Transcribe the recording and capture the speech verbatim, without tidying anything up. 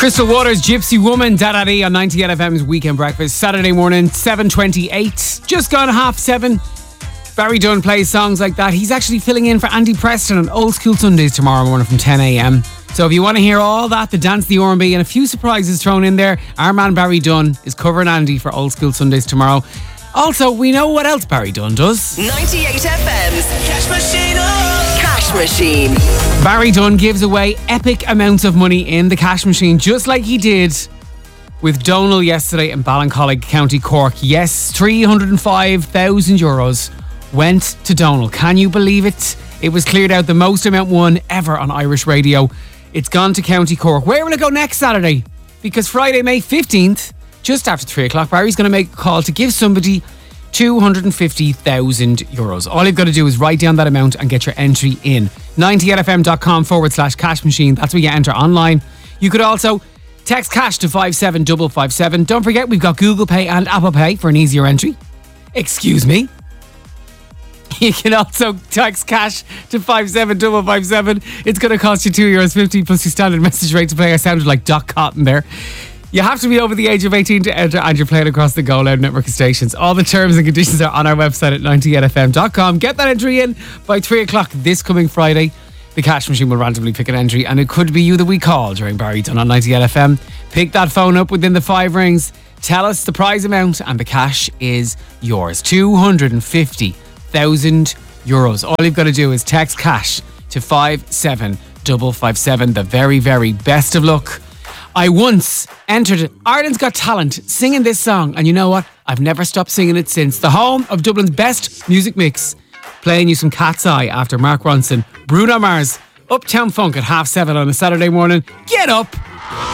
Crystal Waters, Gypsy Woman, Da Da Dee on ninety-eight F M's Weekend Breakfast. Saturday morning, seven twenty-eight. Just gone half seven. Barry Dunn plays songs like that. He's actually filling in for Andy Preston on Old School Sundays tomorrow morning from ten a.m. So if you want to hear all that, the dance, the R and B, and a few surprises thrown in there, our man Barry Dunn is covering Andy for Old School Sundays tomorrow. Also, we know what else Barry Dunn does. ninety-eight F M's Cash Machine. Oh. Cash Machine. Barry Dunn gives away epic amounts of money in the Cash Machine, just like he did with Donal yesterday in Ballincollig, County Cork. Yes, three hundred five thousand euros went to Donal. Can you believe it? It was cleared out the most amount won ever on Irish radio. It's gone to County Cork. Where will it go next Saturday? Because Friday, May fifteenth, just after three o'clock, Barry's going to make a call to give somebody two hundred fifty thousand euros. All you've got to do is write down that amount and get your entry in. ninety-eight-fm.com forward slash cash machine. That's where you enter online. You could also text cash to five seven five five seven. Don't forget, we've got Google Pay and Apple Pay for an easier entry. Excuse me. You can also text cash to five seven five five seven. It's going to cost you two euros fifty plus your standard message rate to play. I sounded like Doc Cotton there. You have to be over the age of eighteen to enter, and you're playing across the Go Loud network of stations. All the terms and conditions are on our website at ninety-eight f m dot com. Get that entry in by three o'clock this coming Friday. The Cash Machine will randomly pick an entry, and it could be you that we call during Barry Dunn on ninety-eight F M. Pick that phone up within the five rings. Tell us the prize amount, and the cash is yours. two hundred fifty thousand euros. All you've got to do is text cash to five seven five five seven. The very, very best of luck. I once entered Ireland's Got Talent singing this song, and you know what? I've never stopped singing it since. The home of Dublin's best music mix. Playing you some Cat's Eye after Mark Ronson. Bruno Mars, Uptown Funk at half seven on a Saturday morning. Get up!